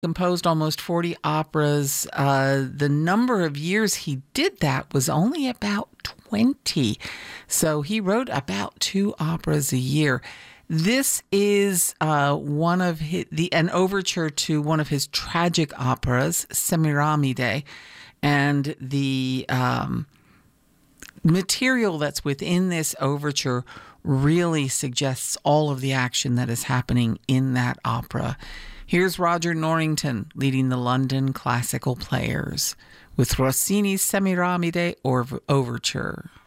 Composed almost 40 operas. The number of years he did that was only about 20. So he wrote about 2 operas a year. This is an overture to one of his tragic operas, Semiramide, and the material that's within this overture really suggests all of the action that is happening in that opera. Here's Roger Norrington leading the London Classical Players with Rossini's Semiramide or Overture.